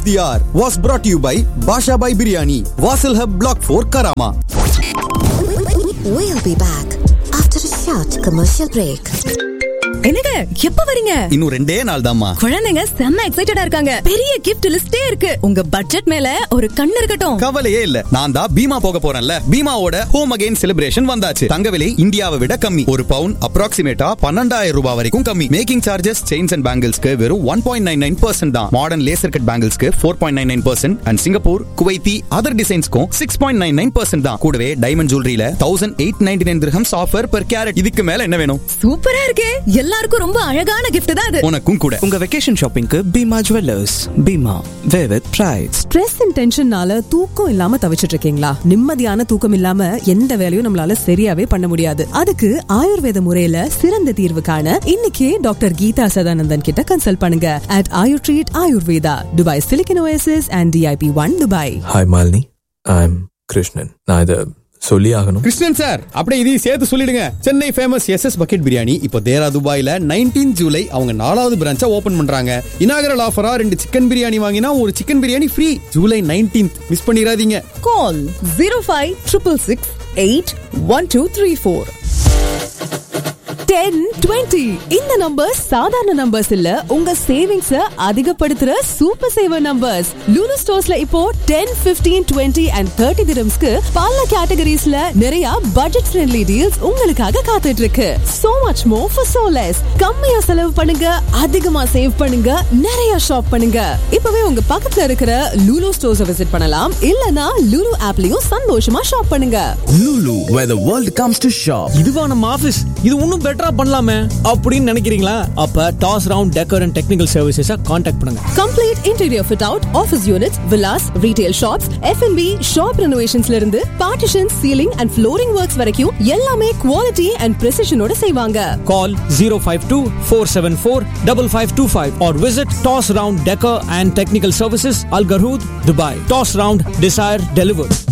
the hour was brought to you by Basha Bhai Biryani, Vasil Hub Block 4, Karama. We'll be back after a short commercial break. என்னங்க எப்ப வரீங்க? இன்னும் 2 நாள் தான்மா. குழந்தைங்க செம்ம எக்ஸைட்டடா இருக்காங்க. பெரிய gift லிஸ்டே இருக்கு. உங்க பட்ஜெட் மேல ஒரு கண்ணு இருக்கட்டும். கவலையே இல்ல. நான் தான் பீமா போக போறேன்ல. பீமாவோட ஹோம் அகைன் செலிப்ரேஷன் வந்தாச்சு. தங்க விலை இந்தியாவை விட கம்மி. ஒரு பவுன் அப்ராக்சிமேட்டா 12,000 ரூபாய் வரைக்கும் கம்மி. மேக்கிங் சார்ஜஸ் செயின்ஸ் அண்ட் பேங்கிள்ஸ்க்கு வெறும் 1.99% தான். Modern laser cut பேங்கிள்ஸ்க்கு 4.99% and Singapore, Kuwaiti other டிசைன்ஸ்க்கும் 6.99% தான். கூடவே diamond ஜுவல்லரியில 1,899 dirhams offer per carat. இதுக்கு மேல என்ன வேணும்? சூப்பரா இருக்கே. எல்லாருக்கும் ரொம்ப அழகான gift தான் அது. உனக்கும் கூட. உங்க vacation ஷாப்பிங்க்கு Bima jewellers. Bima way with bright. Stress and டென்ஷன்னால தூக்கம் இல்லாம தவிச்சிட்டு இருக்கீங்களா? நிம்மதியான தூக்கம் இல்லாம எந்த வேலையும் நம்மளால சரியாவே பண்ண முடியாது. அதுக்கு ஆயுர்வேத முறையில சிறந்த தீர்வு காண இன்னைக்கே டாக்டர் கீதா சதானந்தன் கிட்ட கன்சல்ட் பண்ணுங்க. at Ayurtreat Ayurveda, Dubai Silicon Oasis and DIP1 Dubai. Hi Malini, I am Krishnan. நான் இதை சொல்லி ஆகணும். கிருஷ்ணன் சார், அப்படியே இதையும் சேர்த்து சொல்லிடுங்க. Chennai famous SS bucket biryani இப்போ தேரா துபாயில 19 ஜூலை அவங்க 4வது பிரான்ச்சை ஓபன் பண்றாங்க. இனாகரல் ஆஃபரா 2 சிக்கன் பிரியாணி வாங்கினா ஒரு chicken biryani free. July 19th miss பண்ணிராதீங்க. Call 0566681234. 1020 இந்த நம்பர்ஸ் சாதாரண நம்பர்ஸ் இல்ல, உங்க சேவிங்ஸ் அதிகப்படுத்துற சூப்பர் சேவர் நம்பர்ஸ். லூலு ஸ்டோர்ஸ்ல இப்போ 10, 15, 20 and 30 dirhamsக்கு பல கேட்டகரிஸ்ல நிறைய பட்ஜெட் ஃப்ரெண்ட்லி டீல்ஸ் உங்களுக்காக காத்துட்டு இருக்கு. So much more for so less. கம்மியா செலவு பண்ணுங்க, அதிகமா சேவ் பண்ணுங்க, நிறைய ஷாப் பண்ணுங்க. இப்பவே உங்க பக்கத்துல இருக்கிற லூலு ஸ்டோர்ஸ் விசிட் பண்ணலாம். இல்லனா லூலு ஆப்லயும் சந்தோஷமா ஷாப் பண்ணுங்க. Lulu, where the world comes to shop. இதுவா நம்ம ஆபீஸ்? இது இன்னும் பெட்டரா பண்ணலாமே அப்படின்னு நினைக்கிறீங்களா? அப்ப toss round decker and technical services contact பண்ணுங்க. Complete interior fit out, office units, villas, retail shops, F&B, shop renovations-ல இருந்து partitions, ceiling and flooring works வரைக்கும் எல்லாமே quality and precision ஓட செய்வாங்க. Call 052-474-5525 or visit Toss Round Decor and Technical Services, Al Garhood, Dubai. Toss Round, Desire, Delivered.